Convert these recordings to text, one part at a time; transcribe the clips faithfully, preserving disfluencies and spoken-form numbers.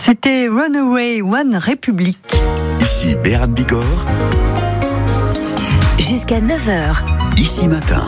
C'était Runaway One Republic. Ici Béran Bigorre. Jusqu'à neuf heures. Ici Matin.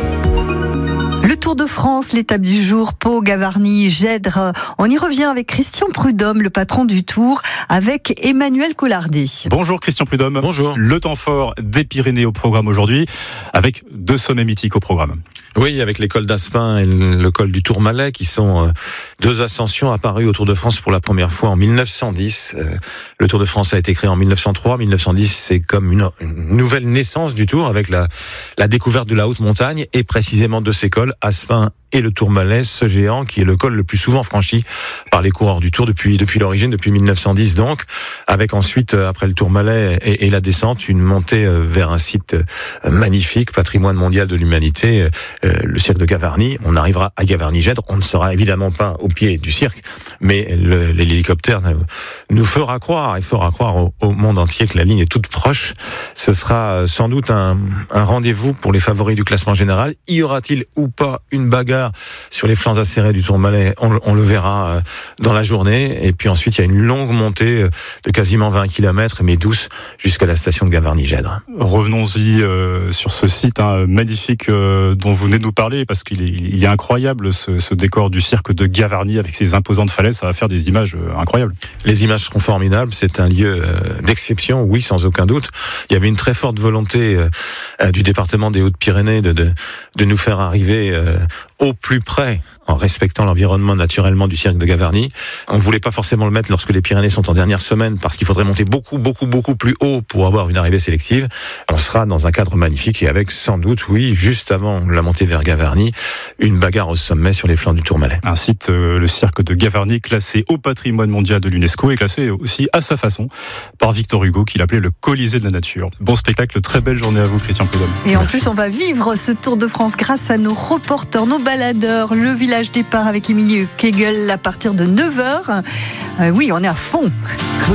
Le Tour de France, l'étape du jour, Pau, Gavarnie, Gèdre. On y revient avec Christian Prudhomme, le patron du Tour, avec Emmanuel Collardet. Bonjour Christian Prudhomme. Bonjour. Le temps fort des Pyrénées au programme aujourd'hui, avec deux sommets mythiques au programme. Oui, avec les cols d'Aspin et le col du Tourmalet, qui sont deux ascensions apparues au Tour de France pour la première fois en mille neuf cent dix. Le Tour de France a été créé en mille neuf cent trois. mille neuf cent dix, c'est comme une, une nouvelle naissance du Tour, avec la, la découverte de la haute montagne, et précisément de ces cols, Aspin et le Tourmalet, ce géant qui est le col le plus souvent franchi par les coureurs du Tour depuis depuis l'origine, depuis mille neuf cent dix donc, avec ensuite, après le Tourmalet et, et la descente, une montée vers un site magnifique, patrimoine mondial de l'humanité, le cirque de Gavarnie. On arrivera à Gavarnie-Gèdre, on ne sera évidemment pas au pied du cirque, mais le, l'hélicoptère nous fera croire, il fera croire au, au monde entier que la ligne est toute proche. Ce sera sans doute un, un rendez-vous pour les favoris du classement général. Y aura-t-il ou pas une bagarre sur les flancs acérés du Tourmalet? On, on le verra dans la journée. Et puis ensuite, il y a une longue montée de quasiment vingt kilomètres, mais douce, jusqu'à la station de Gavarnie-Gèdre. Revenons-y euh, sur ce site hein, magnifique euh, dont vous venez de nous parler, parce qu'il est, il est incroyable ce, ce décor du cirque de Gavarnie avec ses imposantes falaises. Ça va faire des images euh, incroyables. Les images seront formidables. C'est un lieu euh, d'exception, oui, sans aucun doute. Il y avait une très forte volonté euh, du département des Hautes-Pyrénées de, de, de nous faire arriver euh, au plus près, en respectant l'environnement naturellement du cirque de Gavarnie. On ne voulait pas forcément le mettre lorsque les Pyrénées sont en dernière semaine, parce qu'il faudrait monter beaucoup, beaucoup, beaucoup plus haut pour avoir une arrivée sélective. On sera dans un cadre magnifique et avec sans doute, oui, juste avant la montée vers Gavarnie, une bagarre au sommet sur les flancs du Tourmalet. Un site, euh, le cirque de Gavarnie, classé au patrimoine mondial de l'UNESCO et classé aussi à sa façon par Victor Hugo, qu'il appelait le Colisée de la nature. Bon spectacle, très belle journée à vous Christian Prudhomme. Et en Merci. Plus, on va vivre ce Tour de France grâce à nos reporters, nos baladeurs, le village départ avec Émilie Kegel à partir de neuf heures. Euh, oui, on est à fond.